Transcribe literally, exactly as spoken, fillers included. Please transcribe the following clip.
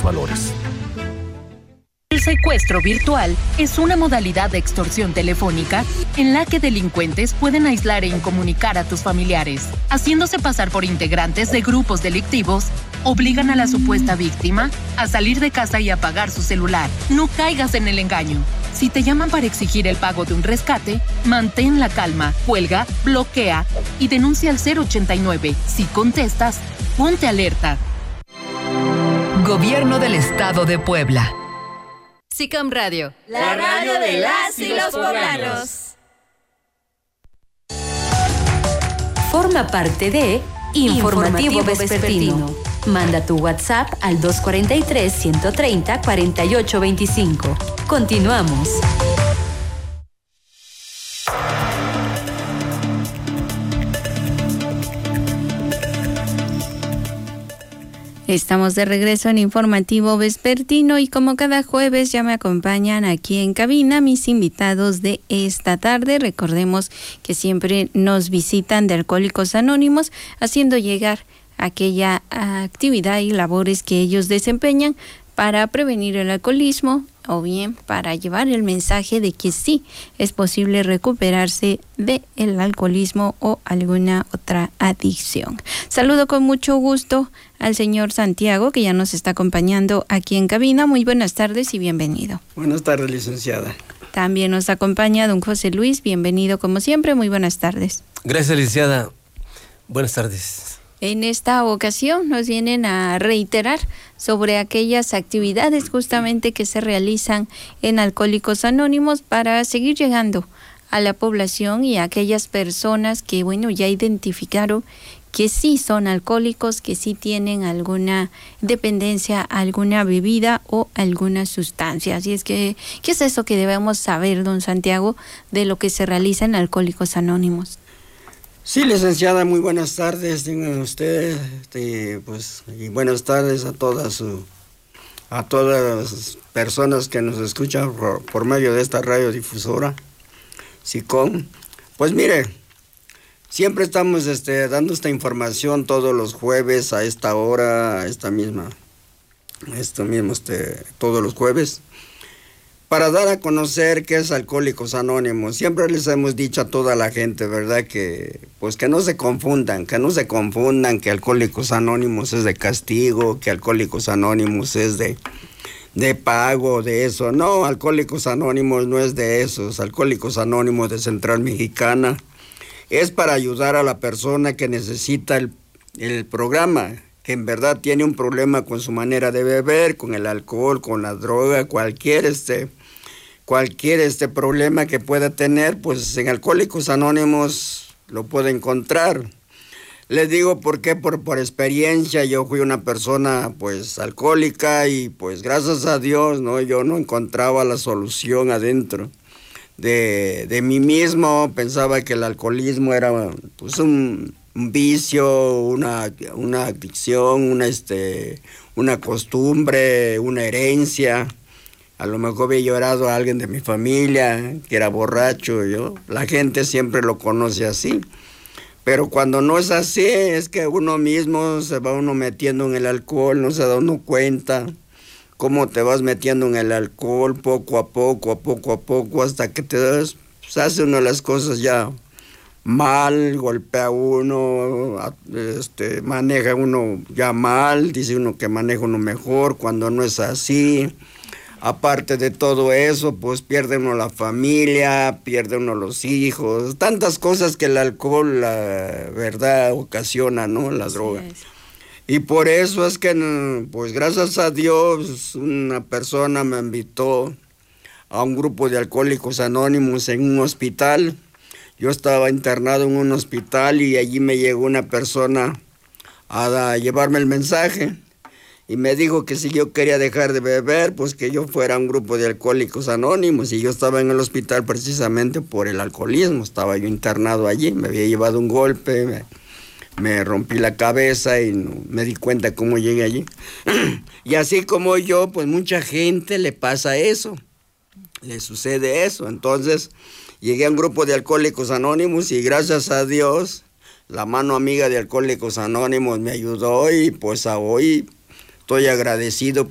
valores. El secuestro virtual es una modalidad de extorsión telefónica en la que delincuentes pueden aislar e incomunicar a tus familiares, haciéndose pasar por integrantes de grupos delictivos, obligan a la supuesta víctima a salir de casa y apagar su celular. No caigas en el engaño. Si te llaman para exigir el pago de un rescate, mantén la calma, cuelga, bloquea y denuncia al cero ochenta y nueve. Si contestas, ponte alerta. Gobierno del Estado de Puebla. SICAM Radio, la radio de las y los poblanos. Forma parte de Informativo, Informativo Vespertino. Vespertino. Manda tu WhatsApp al dos cuatro tres, uno tres cero, cuatro ocho dos cinco. Continuamos. Estamos de regreso en Informativo Vespertino y como cada jueves ya me acompañan aquí en cabina mis invitados de esta tarde. Recordemos que siempre nos visitan de Alcohólicos Anónimos, haciendo llegar aquella actividad y labores que ellos desempeñan para prevenir el alcoholismo o bien para llevar el mensaje de que sí es posible recuperarse del alcoholismo o alguna otra adicción. Saludo con mucho gusto al señor Santiago, que ya nos está acompañando aquí en cabina. Muy buenas tardes y bienvenido. Buenas tardes, licenciada. También nos acompaña don José Luis, bienvenido como siempre, muy buenas tardes. Gracias, licenciada. Buenas tardes. En esta ocasión nos vienen a reiterar sobre aquellas actividades justamente que se realizan en Alcohólicos Anónimos para seguir llegando a la población y a aquellas personas que, bueno, ya identificaron que sí son alcohólicos, que sí tienen alguna dependencia, alguna bebida o alguna sustancia. Así es que, ¿qué es eso que debemos saber, don Santiago, de lo que se realiza en Alcohólicos Anónimos? Sí, licenciada, muy buenas tardes, tengan ustedes, este, pues, y buenas tardes a todas su, a todas las personas que nos escuchan por, por medio de esta radiodifusora, SICOM. Pues mire, siempre estamos este, dando esta información todos los jueves a esta hora, a esta misma, esto mismo, este, todos los jueves, para dar a conocer qué es Alcohólicos Anónimos. Siempre les hemos dicho a toda la gente, ¿verdad? Que pues que no se confundan, que no se confundan que Alcohólicos Anónimos es de castigo, que Alcohólicos Anónimos es de, de pago, de eso. No, Alcohólicos Anónimos no es de esos. Alcohólicos Anónimos de Central Mexicana es para ayudar a la persona que necesita el, el programa, que en verdad tiene un problema con su manera de beber, con el alcohol, con la droga, cualquier este, cualquier este problema que pueda tener, pues en Alcohólicos Anónimos lo puede encontrar. Les digo por qué, por, por experiencia. Yo fui una persona pues alcohólica y pues gracias a Dios, ¿no? Yo no encontraba la solución adentro de, de mí mismo. Pensaba que el alcoholismo era pues un... un vicio, una, una adicción, una, este, una costumbre, una herencia. A lo mejor había llorado a alguien de mi familia que era borracho. Yo, la gente siempre lo conoce así. Pero cuando no es así, es que uno mismo se va uno metiendo en el alcohol, no se da uno cuenta cómo te vas metiendo en el alcohol poco a poco, a poco a poco, hasta que te das, pues hace uno las cosas ya mal, golpea uno, este, maneja uno ya mal, dice uno que maneja uno mejor, cuando no es así. Aparte de todo eso, pues pierde uno la familia, pierde uno los hijos, tantas cosas que el alcohol, la verdad, ocasiona, ¿no? La droga. Y por eso es que, pues gracias a Dios, una persona me invitó a un grupo de Alcohólicos Anónimos en un hospital. Yo estaba internado en un hospital y allí me llegó una persona a llevarme el mensaje y me dijo que si yo quería dejar de beber, pues que yo fuera a un grupo de Alcohólicos Anónimos. Y yo estaba en el hospital precisamente por el alcoholismo, estaba yo internado allí, me había llevado un golpe, me, me rompí la cabeza y no, me di cuenta cómo llegué allí. Y así como yo, pues mucha gente le pasa eso, le sucede eso. Entonces llegué a un grupo de Alcohólicos Anónimos y gracias a Dios, la mano amiga de Alcohólicos Anónimos me ayudó y pues a hoy estoy agradecido